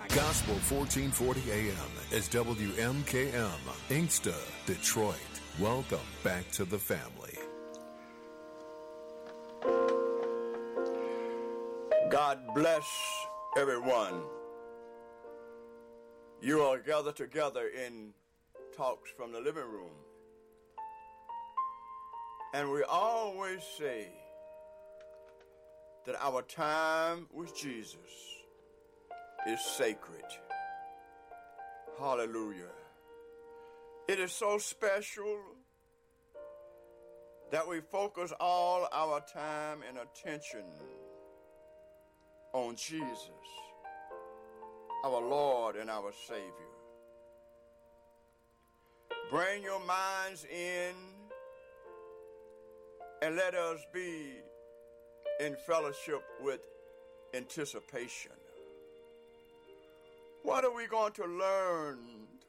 Gospel 1440 AM is WMKM, Inkster, Detroit. Welcome back to the family. God bless everyone. You are gathered together in Talks from the Living Room. And we always say that our time with Jesus is sacred. Hallelujah. It is so special that we focus all our time and attention on Jesus, our Lord and our Savior. Bring your minds in and let us be in fellowship with anticipation. What are we going to learn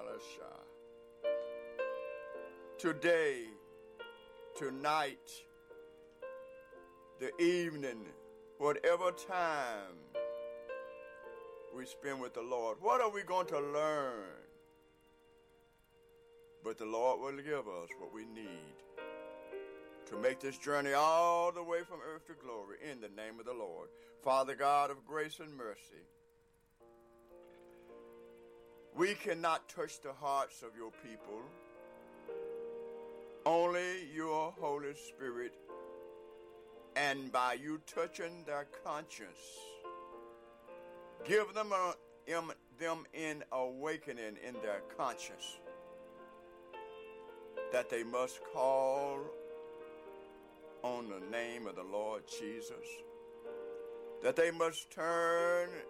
today, tonight, the evening, whatever time we spend with the Lord? What are we going to learn? But the Lord will give us what we need to make this journey all the way from earth to glory in the name of the Lord. Father God of grace and mercy, we cannot touch the hearts of your people. Only your Holy Spirit, and by you touching their conscience, give them in awakening in their conscience that they must call on the name of the Lord Jesus, that they must turn,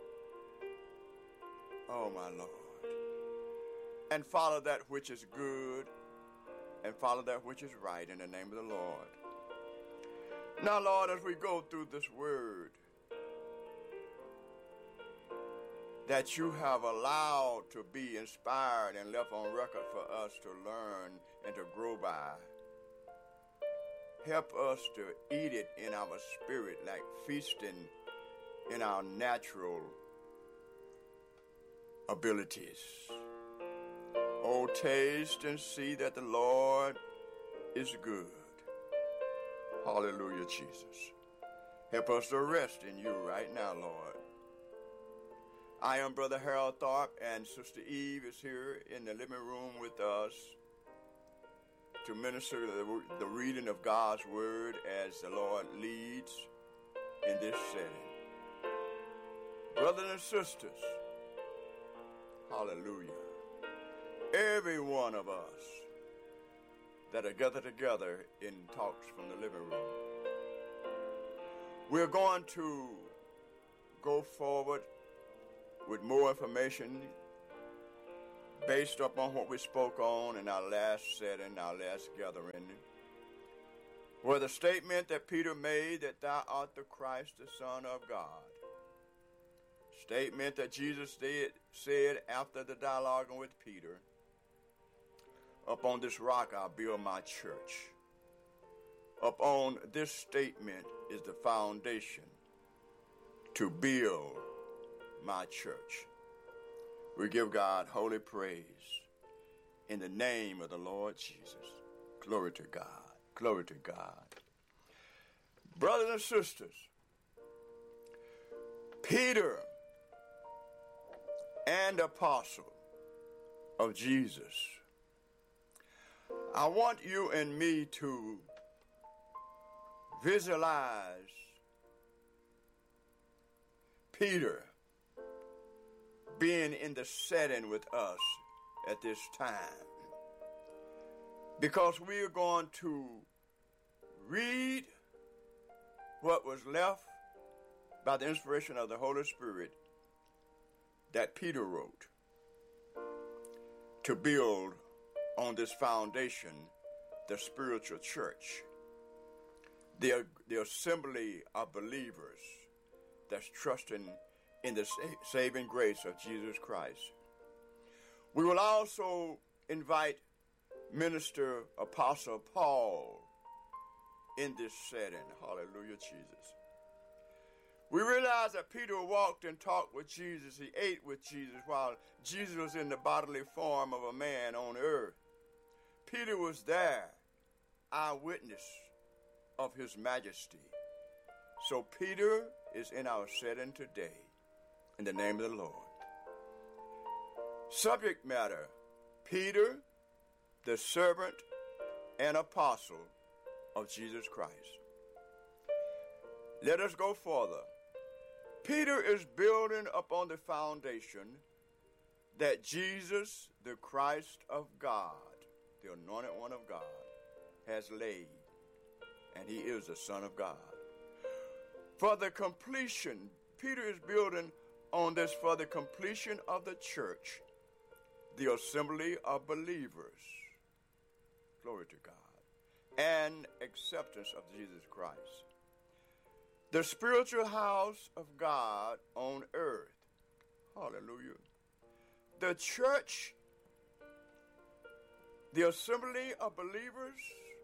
oh my Lord, and follow that which is good and follow that which is right in the name of the Lord. Now, Lord, as we go through this word that you have allowed to be inspired and left on record for us to learn and to grow by, help us to eat it in our spirit like feasting in our natural abilities. Oh, taste and see that the Lord is good. Hallelujah, Jesus. Help us to rest in you right now, Lord. I am Brother Harold Tharp, and Sister Eve is here in the living room with us to minister the reading of God's Word as the Lord leads in this setting. Brothers and sisters, hallelujah. Every one of us that are gathered together in Talks from the Living Room, we're going to go forward with more information based upon what we spoke on in our last setting, our last gathering, where the statement that Peter made that thou art the Christ, the Son of God, statement that Jesus said after the dialogue with Peter, upon this rock I'll build my church. Upon this statement is the foundation to build my church. We give God holy praise in the name of the Lord Jesus. Glory to God. Glory to God. Brothers and sisters, Peter, and apostle of Jesus, I want you and me to visualize Peter being in the setting with us at this time, because we are going to read what was left by the inspiration of the Holy Spirit that Peter wrote to build on this foundation the spiritual church, the assembly of believers that's trusting in the saving grace of Jesus Christ. We will also invite Minister Apostle Paul in this setting. Hallelujah, Jesus. We realize that Peter walked and talked with Jesus. He ate with Jesus while Jesus was in the bodily form of a man on earth. Peter was there, eyewitness of his majesty. So Peter is in our setting today, in the name of the Lord. Subject matter, Peter, the servant and apostle of Jesus Christ. Let us go further. Peter is building upon the foundation that Jesus, the Christ of God, the anointed one of God, has laid, and he is the Son of God. For the completion, Peter is building on this for the completion of the church, the assembly of believers, glory to God, and acceptance of Jesus Christ. The spiritual house of God on earth. Hallelujah. The church, the assembly of believers,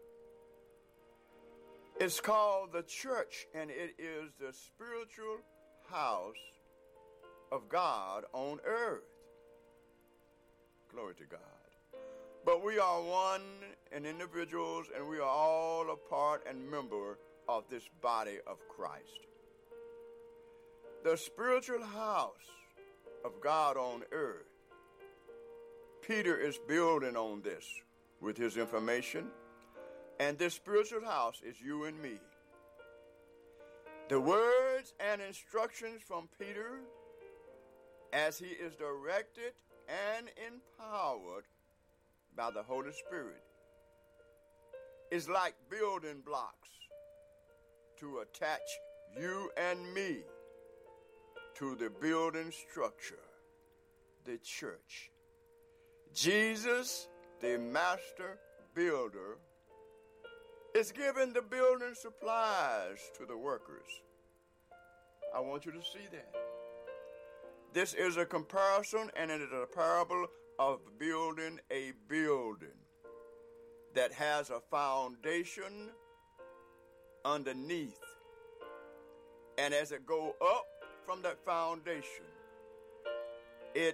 is called the church, and it is the spiritual house of God on earth. Glory to God. But we are one and individuals, and we are all a part and member of this body of Christ. The spiritual house of God on earth. Peter is building on this with his information, and this spiritual house is you and me. The words and instructions from Peter, as he is directed and empowered by the Holy Spirit, is like building blocks to attach you and me to the building structure, the church. Jesus, the master builder, is giving the building supplies to the workers. I want you to see that. This is a comparison, and it is a parable of building a building that has a foundation underneath. And as it go up from that foundation, it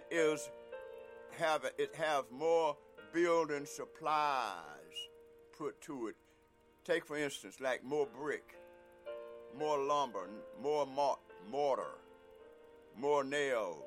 have more building supplies put to it. Take, for instance, like more brick, more lumber, more mortar, more nails,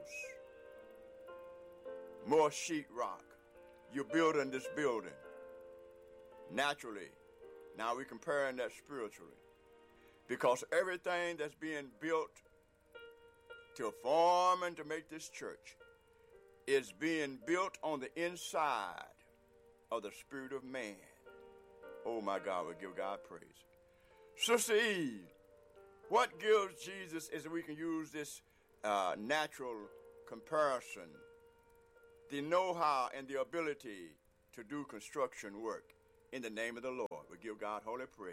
more sheetrock. You're building this building naturally. Now we're comparing that spiritually, because everything that's being built to form and to make this church is being built on the inside of the spirit of man. Oh my God, we give God praise. Sister Eve, what gives Jesus is that we can use this natural comparison, the know-how and the ability to do construction work. In the name of the Lord, we give God holy praise.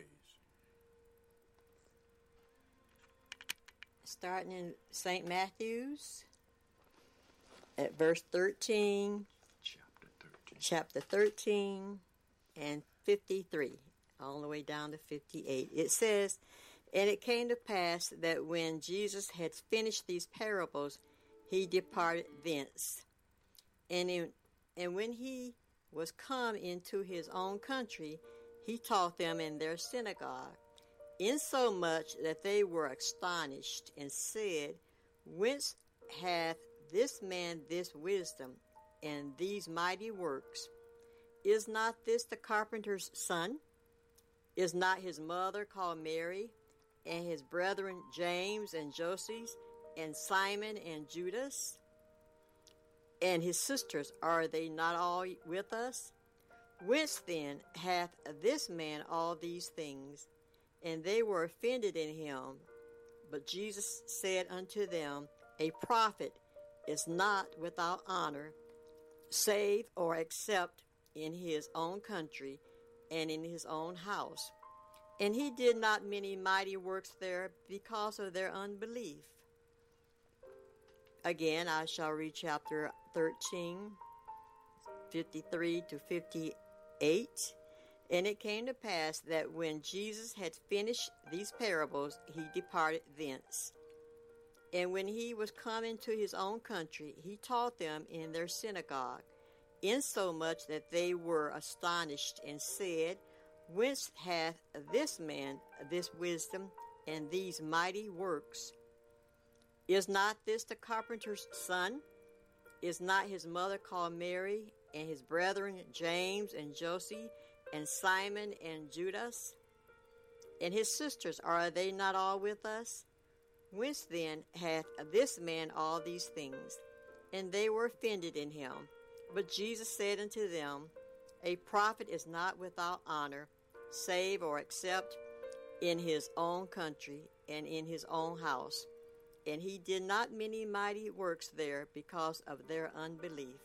Starting in St. Matthew's at verse 13. Chapter 13 and 53, all the way down to 58. It says, "And it came to pass that when Jesus had finished these parables, he departed thence. And when he was come into his own country, he taught them in their synagogue, insomuch that they were astonished, and said, Whence hath this man this wisdom and these mighty works? Is not this the carpenter's son? Is not his mother called Mary, and his brethren James and Joseph, and Simon and Judas? And his sisters, are they not all with us? Whence then hath this man all these things? And they were offended in him. But Jesus said unto them, A prophet is not without honor, save or except in his own country and in his own house. And he did not many mighty works there because of their unbelief." Again, I shall read chapter 13, 53 to 58. "And it came to pass that when Jesus had finished these parables, he departed thence. And when he was come into his own country, he taught them in their synagogue, insomuch that they were astonished, and said, Whence hath this man this wisdom and these mighty works? Is not this the carpenter's son? Is not his mother called Mary, and his brethren James and Joseph, and Simon and Judas? And his sisters, are they not all with us? Whence then hath this man all these things? And they were offended in him. But Jesus said unto them, A prophet is not without honor, save or except in his own country and in his own house. And he did not many mighty works there because of their unbelief.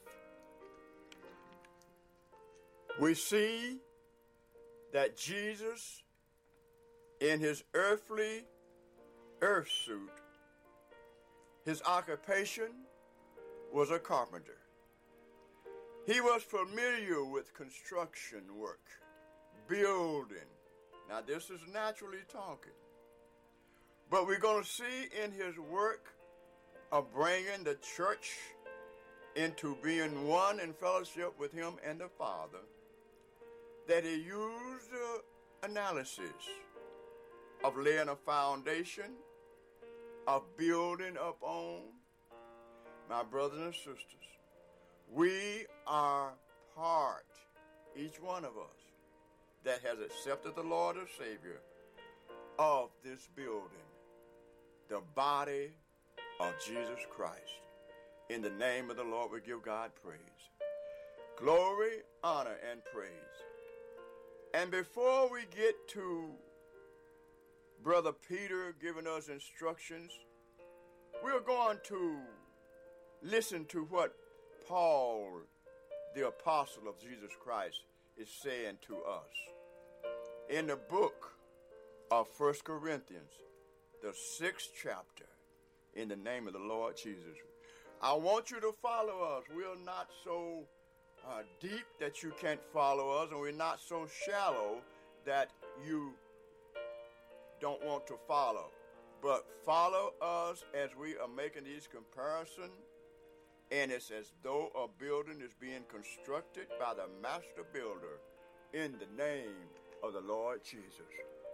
We see that Jesus, in his earthly earth suit, his occupation was a carpenter. He was familiar with construction work, building. Now, this is naturally talking. But we're going to see in his work of bringing the church into being one in fellowship with him and the Father, that he used the analysis of laying a foundation, of building upon. My brothers and sisters, we are part, each one of us, that has accepted the Lord as Savior of this building, the body of Jesus Christ. In the name of the Lord, we give God praise. Glory, honor, and praise. And before we get to Brother Peter giving us instructions, we're going to listen to what Paul, the apostle of Jesus Christ, is saying to us. In the book of 1 Corinthians, the 6th chapter, in the name of the Lord Jesus. I want you to follow us. We're not so deep that you can't follow us, and we're not so shallow that you don't want to follow. But follow us as we are making these comparisons, and it's as though a building is being constructed by the master builder in the name of the Lord Jesus.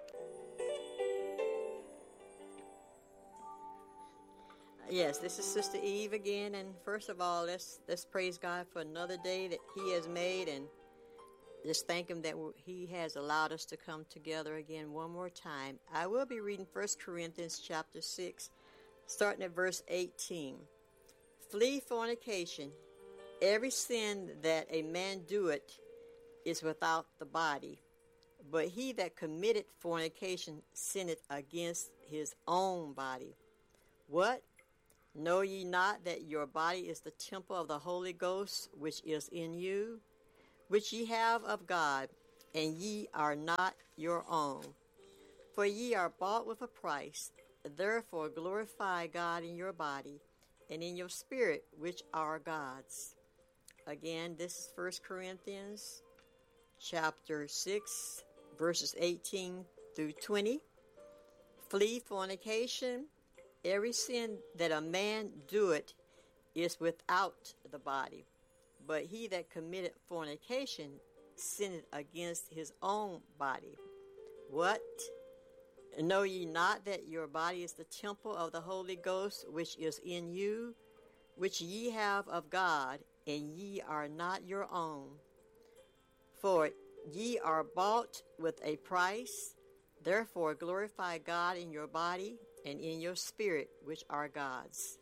Yes, this is Sister Eve again, and first of all, let's praise God for another day that He has made, and just thank Him that He has allowed us to come together again one more time. I will be reading 1 Corinthians chapter 6, starting at verse 18. Flee fornication. Every sin that a man doeth is without the body, but he that committeth fornication sinneth against his own body. What? Know ye not that your body is the temple of the Holy Ghost, which is in you, which ye have of God, and ye are not your own? For ye are bought with a price. Therefore glorify God in your body and in your spirit, which are God's. Again, this is 1 Corinthians chapter 6, verses 18 through 20. Flee fornication. Every sin that a man doeth is without the body, but he that committeth fornication sinneth against his own body. What? Know ye not that your body is the temple of the Holy Ghost, which is in you, which ye have of God, and ye are not your own? For ye are bought with a price. Therefore glorify God in your body and in your spirit, which are God's.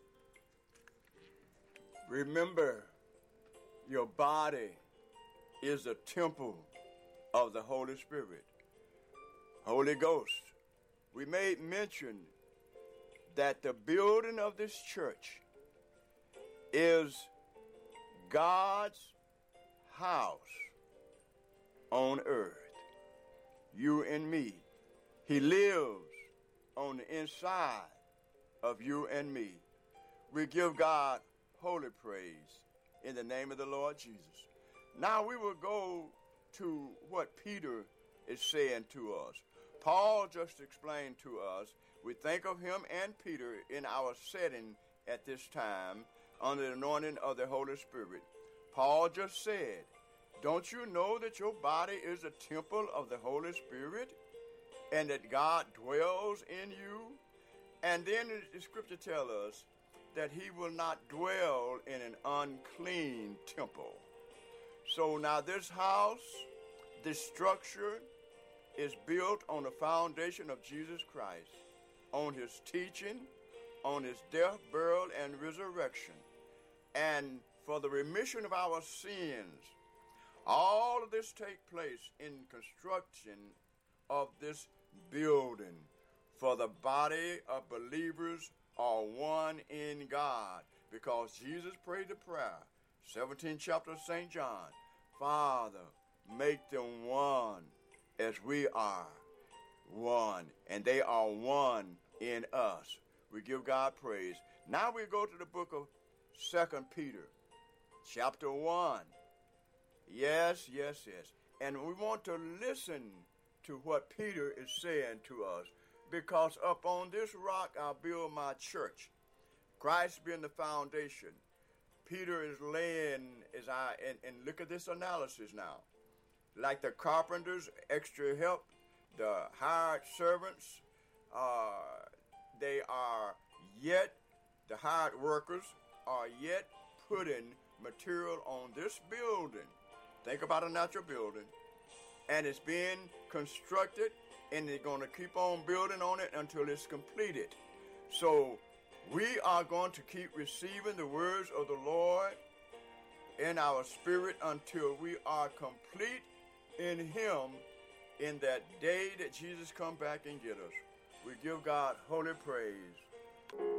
Remember, your body is a temple of the Holy Spirit, Holy Ghost. We made mention that the building of this church is God's house on earth. You and me. He lives on the inside of you and me. We give God holy praise in the name of the Lord Jesus. Now we will go to what Peter is saying to us. Paul just explained to us, We think of him and Peter in our setting at this time under the anointing of the Holy Spirit. Paul just said, don't you know that your body is a temple of the Holy Spirit and that God dwells in you? And then the scripture tells us that he will not dwell in an unclean temple. So now this house, this structure is built on the foundation of Jesus Christ, on his teaching, on his death, burial, and resurrection. And for the remission of our sins, all of this take place in construction of this building. For the body of believers are one in God, because Jesus prayed the prayer, 17th chapter of St. John, Father, make them one as we are one, and they are one in us. We give God praise. Now we go to the book of 2 Peter, chapter 1. Yes. And we want to listen to what Peter is saying to us, because upon this rock I'll build my church. Christ being the foundation. Peter is laying, and look at this analysis now. Like the carpenters, extra help, the hired servants, the hired workers are yet putting material on this building. Think about a natural building. And it's being constructed, and they're going to keep on building on it until it's completed. So we are going to keep receiving the words of the Lord in our spirit until we are complete in him in that day that Jesus come back and get us. We give God holy praise.